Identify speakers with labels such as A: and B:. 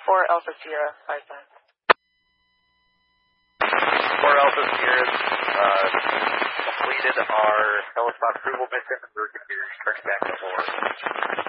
A: 4 Alpha Sierra, 5-5.
B: 4 Alpha Sierra, completed our Hellespont approval mission. We're going to return back up.